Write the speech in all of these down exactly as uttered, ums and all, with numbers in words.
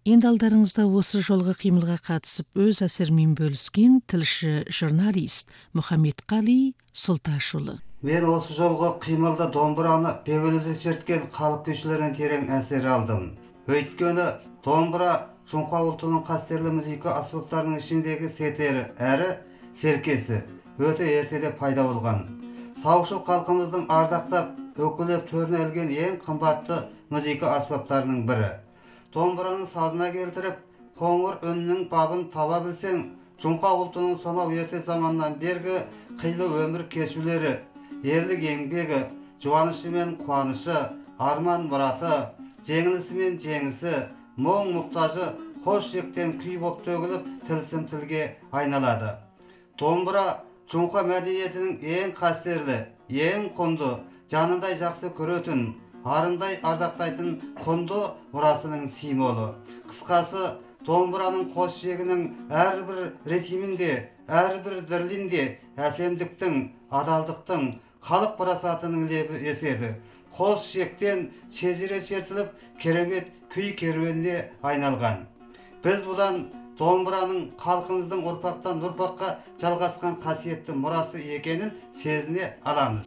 Енді алдарыңызда осы жолғы қимылға қатысып өз әсерімен бөліскен тілші журналист Мұхаммедқали Сұлташұлы. Мен осы жолғы қимылда домбыраны бебелезе шерткен халық күйшілерінен терең әсер алдым. Өйткені домбыра Жоңқа ұлтының қастерлі музыка аспаптарының ішіндегі сетері әрі серкесі өте ертеде пайда болған. Саушыл халқымыздың ардақтап, өкілеп төріне ілген ең қымбатты музыка аспаптарының бірі. Домбыраның сазына келтіріп, қоңыр үннің бабын таба білсең, Жоңқа ұлтының сонау ерте заманнан бергі қилы өмір кешулері, ерлік еңбегі, жуанышы мен қуанышы, арман мұраты, жеңілісі мен жеңісі, мұң мұқтажы қос жектен күй боп төгіліп тілсім тілге айналады. Домбыра Жоңқа мәдениетінің ең қастерлі, ең құнды, жанындай жақсы көретін, арындай ардақтайтын құнды мұрасының символы. Қысқасы, домбыраның қос жегінің әрбір ритмінде, әрбір зірлінде әсемдіктің, адалдықтың, халық парасатының лебі еседі. Қос жектен шежіре шертіліп, керемет күй керуеніне айналған. Біз бұдан домбыраның халқымыздың ұрпақтан ұрпаққа жалғасқан қасиетті мұрасы екенін сезіне аламыз.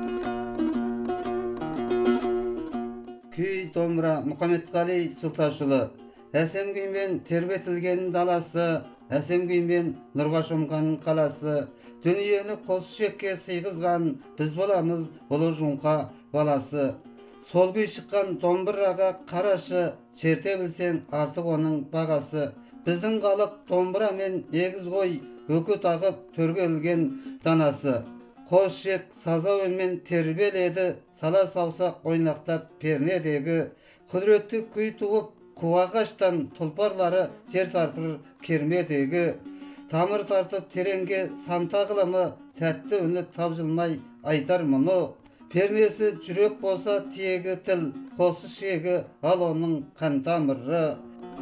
Күй домбыра Мұхаммедқали Сұлташұлы. Әсем күймен тербетілген даласы, әсем күймен нұрға шомған қаласы, дүниені қос шекке сыйғызған біз боламыз ұлы Жоңқа баласы. Сол күй шыққан домбыраға қарашы, шерте білсең артық оның бағасы. Біздің халық домбыра мен егіз қой, өкі тағып төрге ілген данасы. Қос шек саза үнмен тербеледі, сала саусақ ойнақтап пернедегі. Құдіретті күй туып, қуағаштан тұлпарлары жер сарпыр кермедегі. Тамыр тартып тереңге санта қылымы, тәтті үні тапжылмай айтар мұны. Пернесі жүрек болса тиегі тіл, қосы шегі ал оның қан тамыры.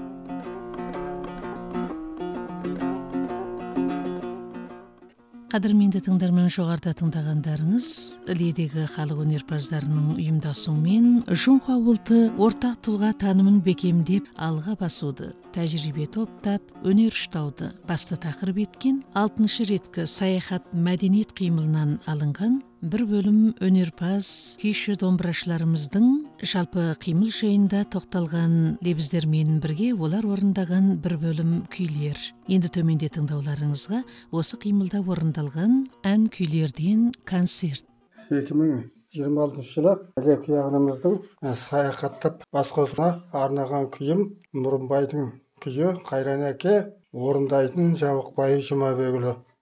Қадірменді тыңдармен, жоғарыда тыңдағандарыңыз іледегі халық өнерпаздарының ұйымдасуымен Жоңқа ұлты ортақ тұлға танымын бекемдеп алға басуды, тәжірибе топтап, өнер ұштауды басты тақырып еткен алтыншы реткі саяхат мәдениет қимылынан алынған бір бөлім өнерпаз күйші домбырашыларымыздың жалпы қимыл жайында тоқталған лебіздермен бірге олар орындаған бір бөлім күйлер. Енді төменде тыңдауларыңызға осы қимылда орындалған ән күйлерден концерт. екі мың жиырма алтыншы жылы Әлеки ағамыздың саяхаттап басқосуына арнаған күйім Нұрымбайдың күйі Қайран әке, орындайтын Жабықбай Жұмабекұлы.